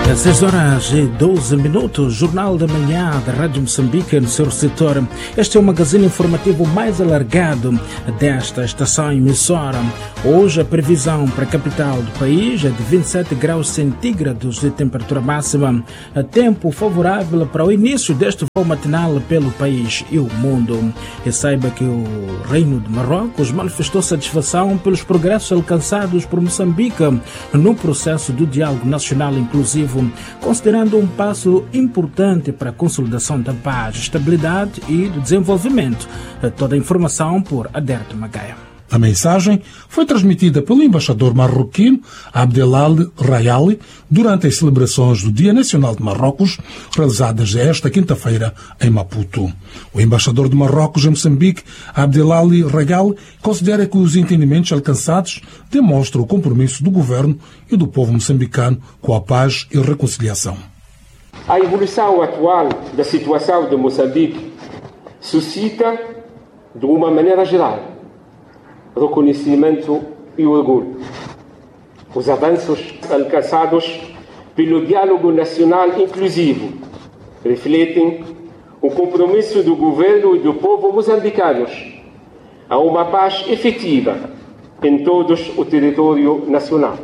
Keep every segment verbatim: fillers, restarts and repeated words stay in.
seis horas e doze minutos, Jornal da Manhã da Rádio Moçambique no seu setor. Este é o magazine informativo mais alargado desta estação emissora. Hoje a previsão para a capital do país é de vinte e sete graus centígrados de temperatura máxima. Tempo favorável para o início deste voo matinal pelo país e o mundo. E saiba que o Reino de Marrocos manifestou satisfação pelos progressos alcançados por Moçambique no processo do diálogo nacional inclusivo, considerando um passo importante para a consolidação da paz, estabilidade e do desenvolvimento. Toda a informação por Aderto Magaia. A mensagem foi transmitida pelo embaixador marroquino Abdelali Rayali durante as celebrações do Dia Nacional de Marrocos, realizadas esta quinta-feira em Maputo. O embaixador de Marrocos em Moçambique, Abdelali Rayali, considera que os entendimentos alcançados demonstram o compromisso do governo e do povo moçambicano com a paz e a reconciliação. A evolução atual da situação de Moçambique suscita, de uma maneira geral, reconhecimento e orgulho. Os avanços alcançados pelo diálogo nacional inclusivo refletem o compromisso do governo e do povo moçambicanos a uma paz efetiva em todo o território nacional.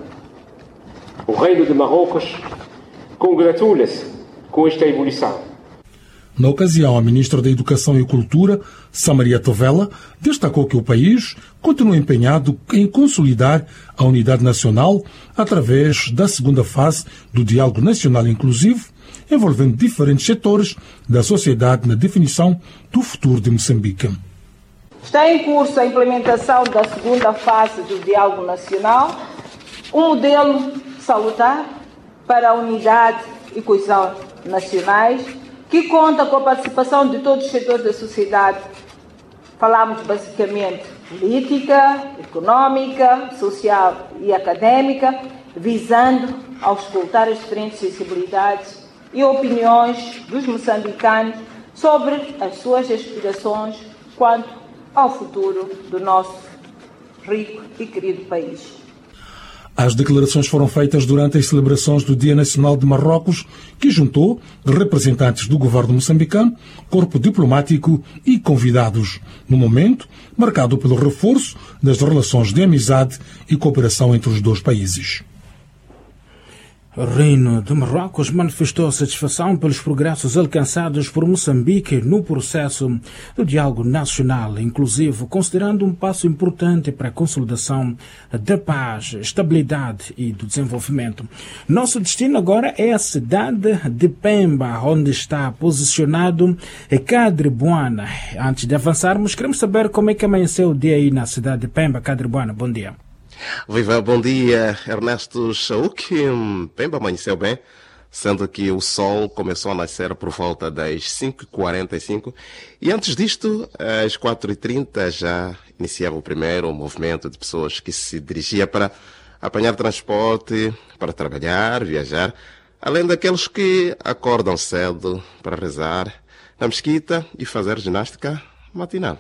O Reino de Marrocos congratula-se com esta evolução. Na ocasião, a ministra da Educação e Cultura, Samaria Tovela, destacou que o país continua empenhado em consolidar a unidade nacional através da segunda fase do Diálogo Nacional Inclusivo, envolvendo diferentes setores da sociedade na definição do futuro de Moçambique. Está em curso a implementação da segunda fase do Diálogo Nacional, um modelo salutar para a unidade e coesão nacionais, que conta com a participação de todos os setores da sociedade. Falamos basicamente política, económica, social e académica, visando auscultar as diferentes sensibilidades e opiniões dos moçambicanos sobre as suas aspirações quanto ao futuro do nosso rico e querido país. As declarações foram feitas durante as celebrações do Dia Nacional de Marrocos, que juntou representantes do governo moçambicano, corpo diplomático e convidados, no momento marcado pelo reforço das relações de amizade e cooperação entre os dois países. O Reino de Marrocos manifestou satisfação pelos progressos alcançados por Moçambique no processo do diálogo nacional inclusivo, considerando um passo importante para a consolidação da paz, estabilidade e do desenvolvimento. Nosso destino agora é a cidade de Pemba, onde está posicionado Kadri Bwana. Antes de avançarmos, queremos saber como é que amanheceu o dia aí na cidade de Pemba. Kadri Bwana, bom dia. Viva, bom dia, Ernesto Chauk. Pemba amanheceu bem, sendo que o sol começou a nascer por volta das cinco e quarenta e cinco e antes disto, às quatro e trinta, já iniciava o primeiro movimento de pessoas que se dirigia para apanhar transporte, para trabalhar, viajar, além daqueles que acordam cedo para rezar na mesquita e fazer ginástica matinal.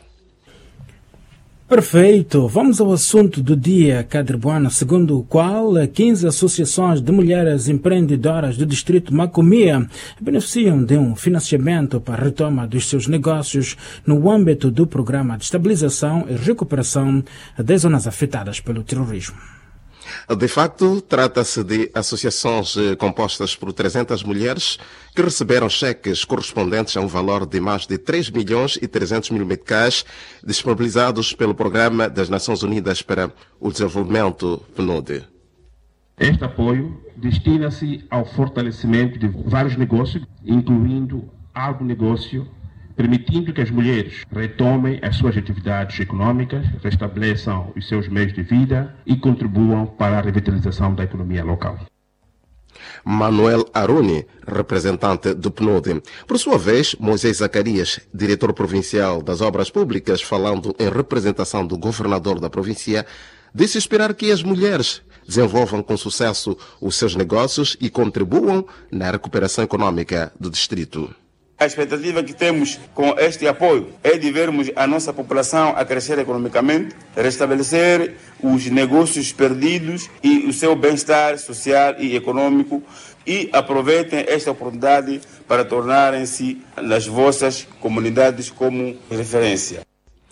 Perfeito. Vamos ao assunto do dia, Kadri Bwana, segundo o qual quinze associações de mulheres empreendedoras do distrito Macomia beneficiam de um financiamento para a retoma dos seus negócios no âmbito do Programa de Estabilização e Recuperação das Zonas Afetadas pelo Terrorismo. De facto, trata-se de associações compostas por trezentas mulheres que receberam cheques correspondentes a um valor de mais de três milhões e trezentos mil meticais disponibilizados pelo Programa das Nações Unidas para o Desenvolvimento, P N U D. Este apoio destina-se ao fortalecimento de vários negócios, incluindo agronegócio, permitindo que as mulheres retomem as suas atividades econômicas, restabeleçam os seus meios de vida e contribuam para a revitalização da economia local. Manuel Aruni, representante do P N U D. Por sua vez, Moisés Zacarias, diretor provincial das Obras Públicas, falando em representação do governador da província, disse esperar que as mulheres desenvolvam com sucesso os seus negócios e contribuam na recuperação econômica do distrito. A expectativa que temos com este apoio é de vermos a nossa população a crescer economicamente, restabelecer os negócios perdidos e o seu bem-estar social e econômico, e aproveitem esta oportunidade para tornarem-se nas vossas comunidades como referência.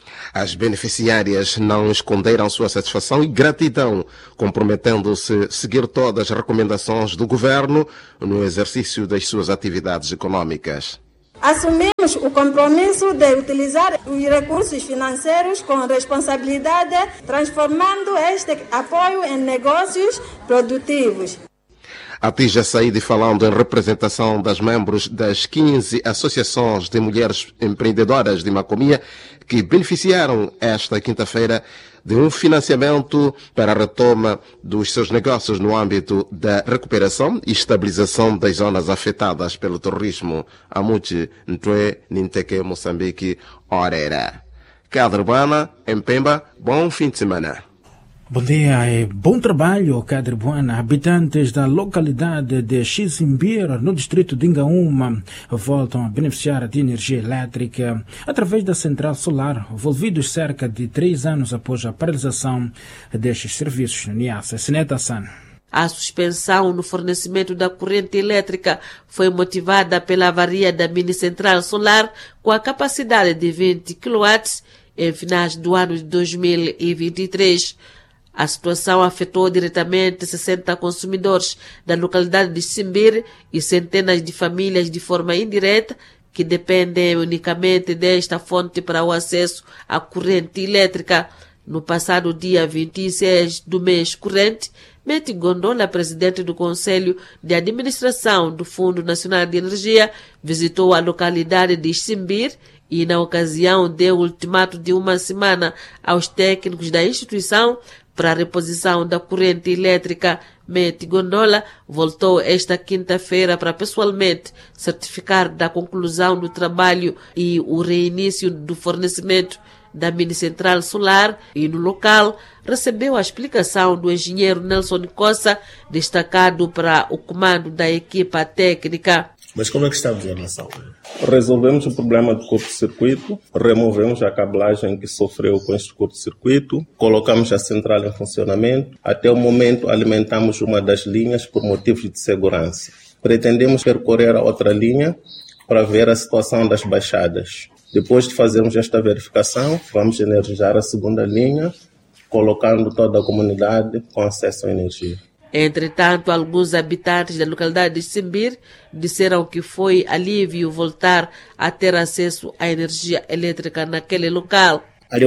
As beneficiárias não esconderam sua satisfação e gratidão, comprometendo-se a seguir todas as recomendações do governo no exercício das suas atividades econômicas. Assumimos o compromisso de utilizar os recursos financeiros com responsabilidade, transformando este apoio em negócios produtivos. Atija Saíde, falando em representação das membros das quinze associações de mulheres empreendedoras de Macomia, que beneficiaram esta quinta-feira de um financiamento para a retoma dos seus negócios no âmbito da recuperação e estabilização das zonas afetadas pelo terrorismo. Amuti, Ntwe, Ninteke, Moçambique, Orera. Cadrebana, em Pemba, bom fim de semana. Bom dia e bom trabalho, Cadre Buana. Habitantes da localidade de Xizimbira, no distrito de Ingaúma, voltam a beneficiar de energia elétrica através da central solar, envolvidos cerca de três anos após a paralisação destes serviços no Niassa. Sineta San. A suspensão no fornecimento da corrente elétrica foi motivada pela avaria da mini central solar com a capacidade de vinte quilowatts em finais do ano de dois mil e vinte e três. A situação afetou diretamente sessenta consumidores da localidade de Xizimbira e centenas de famílias de forma indireta que dependem unicamente desta fonte para o acesso à corrente elétrica. No passado dia vinte e seis do mês corrente, Meti Gondola, presidente do Conselho de Administração do Fundo Nacional de Energia, visitou a localidade de Xizimbira e, na ocasião, deu ultimato de uma semana aos técnicos da instituição para a reposição da corrente elétrica. Meti Gondola voltou esta quinta-feira para pessoalmente certificar da conclusão do trabalho e o reinício do fornecimento da mini central solar, e no local recebeu a explicação do engenheiro Nelson Costa, destacado para o comando da equipa técnica. Mas como é que estamos em relação? Resolvemos o problema do curto-circuito, removemos a cabelagem que sofreu com este curto-circuito, colocamos a central em funcionamento. Até o momento alimentamos uma das linhas por motivos de segurança. Pretendemos percorrer a outra linha para ver a situação das baixadas. Depois de fazermos esta verificação, vamos energizar a segunda linha, colocando toda a comunidade com acesso à energia. Entretanto, alguns habitantes da localidade de Xizimbira disseram que foi alívio voltar a ter acesso à energia elétrica naquele local.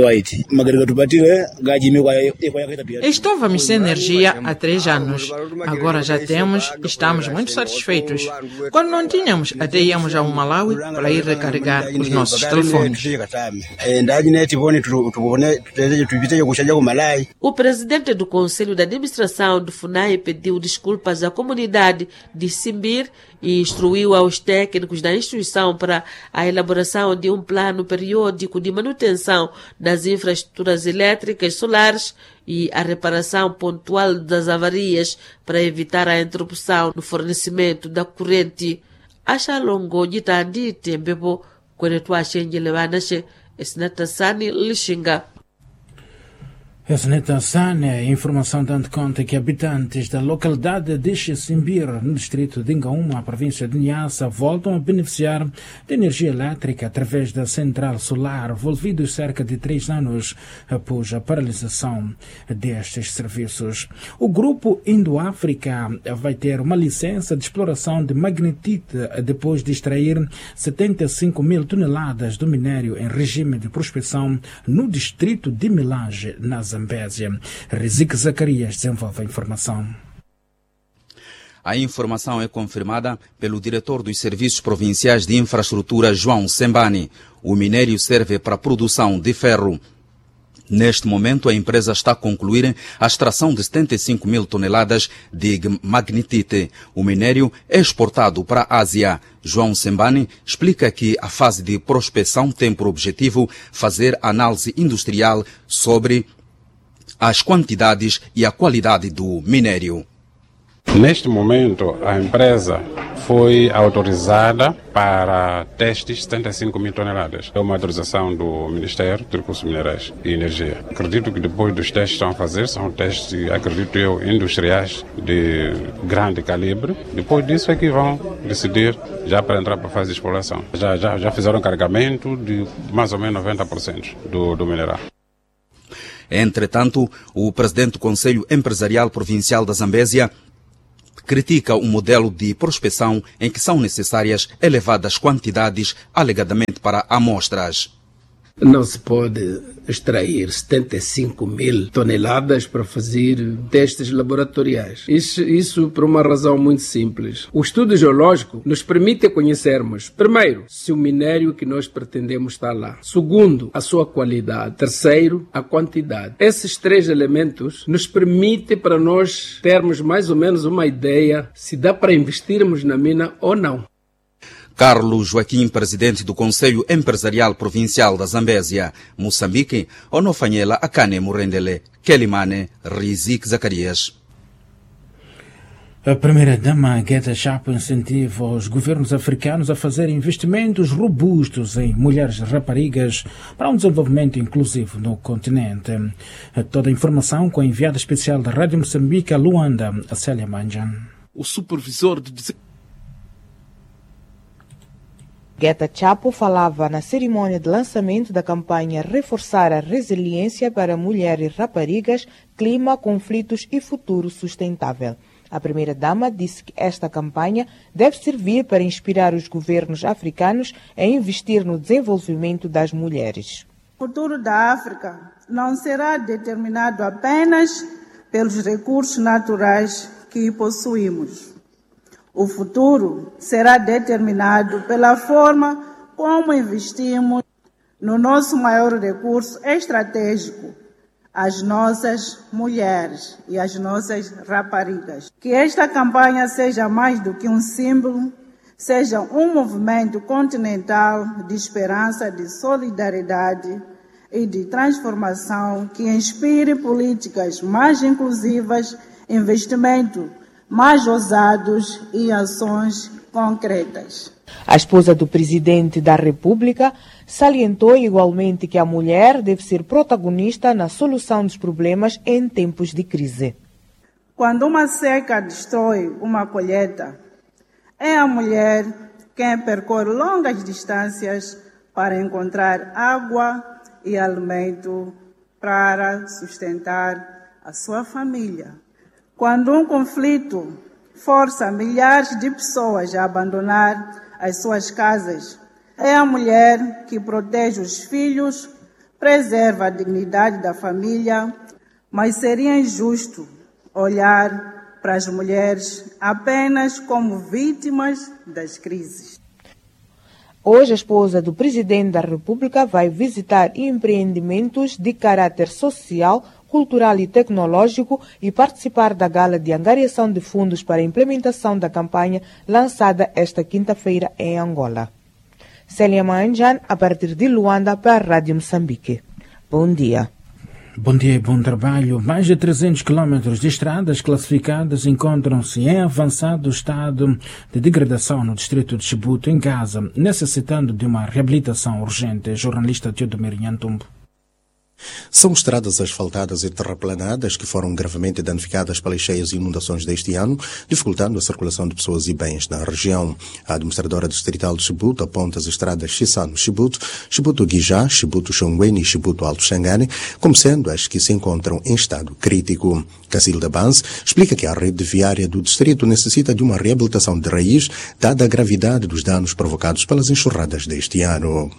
Estávamos sem energia há três anos. Agora já temos e estamos muito satisfeitos. Quando não tínhamos, até íamos ao Malawi para ir recarregar os nossos telefones. O presidente do Conselho de Administração do FUNAI pediu desculpas à comunidade de Xizimbira e instruiu aos técnicos da instituição para a elaboração de um plano periódico de manutenção das infraestruturas elétricas solares e a reparação pontual das avarias para evitar a interrupção no fornecimento da corrente. Acha longo de tandi tempo quando tu achenge levanashe esnatasani lishinga. Essa Sane, informação dando conta que habitantes da localidade de Xizimbira, no distrito de Ingaúma, província de Niassa, voltam a beneficiar de energia elétrica através da central solar, envolvidos cerca de três anos após a paralisação destes serviços. O grupo Indo-África vai ter uma licença de exploração de magnetite depois de extrair setenta e cinco mil toneladas do minério em regime de prospecção no distrito de Milage, na Zambésia. Rizik Zacarias desenvolve a informação. A informação é confirmada pelo diretor dos Serviços Provinciais de Infraestrutura, João Sembani. O minério serve para a produção de ferro. Neste momento, a empresa está a concluir a extração de setenta e cinco mil toneladas de magnetite. O minério é exportado para a Ásia. João Sembani explica que a fase de prospecção tem por objetivo fazer análise industrial sobre as quantidades e a qualidade do minério. Neste momento, a empresa foi autorizada para testes setenta e cinco mil toneladas. É uma autorização do Ministério de Recursos Minerais e Energia. Acredito que depois dos testes que estão a fazer, são testes, acredito eu, industriais de grande calibre. Depois disso é que vão decidir já para entrar para a fase de exploração. Já, já, já fizeram carregamento de mais ou menos noventa por cento do, do mineral. Entretanto, o presidente do Conselho Empresarial Provincial da Zambésia critica o modelo de prospeção em que são necessárias elevadas quantidades, alegadamente para amostras. Não se pode extrair setenta e cinco mil toneladas para fazer testes laboratoriais. Isso, isso por uma razão muito simples. O estudo geológico nos permite conhecermos, primeiro, se o minério que nós pretendemos está lá. Segundo, a sua qualidade. Terceiro, a quantidade. Esses três elementos nos permitem para nós termos mais ou menos uma ideia se dá para investirmos na mina ou não. Carlos Joaquim, presidente do Conselho Empresarial Provincial da Zambésia, Moçambique, Onofanyela Akane Murendele, Kelimane, Rizik Zacarias. A primeira-dama Geta Chapo incentiva os governos africanos a fazer investimentos robustos em mulheres raparigas para um desenvolvimento inclusivo no continente. Toda a informação com a enviada especial da Rádio Moçambique a Luanda, a Célia Manjan. O supervisor de Geta Chapo falava na cerimônia de lançamento da campanha Reforçar a Resiliência para Mulheres e Raparigas, Clima, Conflitos e Futuro Sustentável. A primeira-dama disse que esta campanha deve servir para inspirar os governos africanos a investir no desenvolvimento das mulheres. O futuro da África não será determinado apenas pelos recursos naturais que possuímos. O futuro será determinado pela forma como investimos no nosso maior recurso estratégico, as nossas mulheres e as nossas raparigas. Que esta campanha seja mais do que um símbolo, seja um movimento continental de esperança, de solidariedade e de transformação que inspire políticas mais inclusivas, investimento mais ousados e ações concretas. A esposa do presidente da República salientou igualmente que a mulher deve ser protagonista na solução dos problemas em tempos de crise. Quando uma seca destrói uma colheita, é a mulher quem percorre longas distâncias para encontrar água e alimento para sustentar a sua família. Quando um conflito força milhares de pessoas a abandonar as suas casas, é a mulher que protege os filhos, preserva a dignidade da família, mas seria injusto olhar para as mulheres apenas como vítimas das crises. Hoje, a esposa do presidente da República vai visitar empreendimentos de caráter social, cultural e tecnológico e participar da gala de angariação de fundos para a implementação da campanha lançada esta quinta-feira em Angola. Célia Manjan, a partir de Luanda, para a Rádio Moçambique. Bom dia. Bom dia e bom trabalho. Mais de trezentos quilômetros de estradas classificadas encontram-se em avançado estado de degradação no distrito de Chibuto, em Gaza, necessitando de uma reabilitação urgente. Jornalista Teodomir Nhantumbo. São estradas asfaltadas e terraplanadas que foram gravemente danificadas pelas cheias e inundações deste ano, dificultando a circulação de pessoas e bens na região. A administradora distrital de Chibuto aponta as estradas Chisano-Chibuto, Chibuto-Guijá, Chibuto-Xongweni e Chibuto-Alto Xangane como sendo as que se encontram em estado crítico. Cacilda Banz explica que a rede viária do distrito necessita de uma reabilitação de raiz, dada a gravidade dos danos provocados pelas enxurradas deste ano.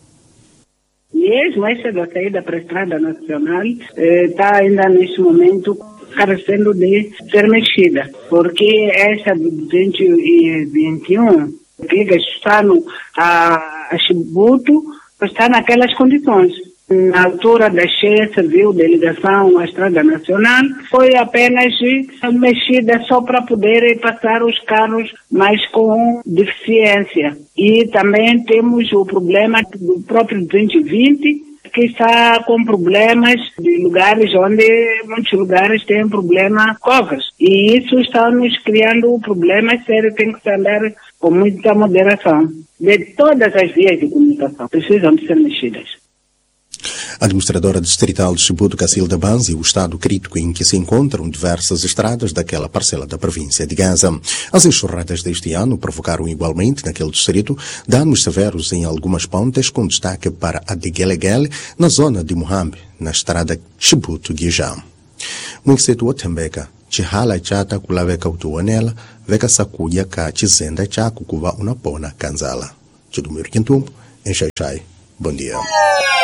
Mesmo essa da saída para a Estrada Nacional está eh, ainda neste momento carecendo de ser mexida, porque essa de duzentos e vinte e um, que está no, a, a Chibuto, está naquelas condições. Na altura da cheia serviu de ligação à Estrada Nacional, foi apenas mexida só para poder passar os carros, mas com deficiência. E também temos o problema do próprio duzentos e vinte, que está com problemas de lugares onde muitos lugares têm problema covas. E isso está nos criando problemas sérios, tem que se andar com muita moderação. De todas as vias de comunicação precisam de ser mexidas. A administradora distrital de Chibuto, Cacilda Banzi, o estado crítico em que se encontram diversas estradas daquela parcela da província de Gaza. As enxurradas deste ano provocaram igualmente naquele distrito danos severos em algumas pontes, com destaque para a de Gelegele, na zona de Muhambe, na estrada Chibuto-Guijá. Mwinsetu Otembeka, Chihala Chata Kulaveka Utuanela, Veka Sakuya Ka Chizenda Chaku Kuva Unapona Kanzala. Chidumir Kintumbo, em Xaixai. Bom dia.